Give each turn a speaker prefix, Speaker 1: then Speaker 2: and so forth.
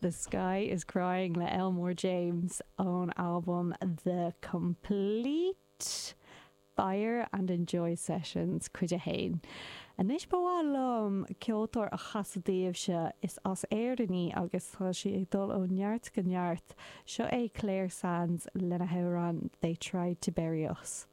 Speaker 1: The Sky is Crying le Elmore James own album The Complete Fire and Enjoy Sessions cuide hain. A níos bháilm ceoltóir a chasadíobh se is as éirdaní agus tá si ag dul ó neart go neart seo é Claire Sands lena hauran They Tried to Bury Us.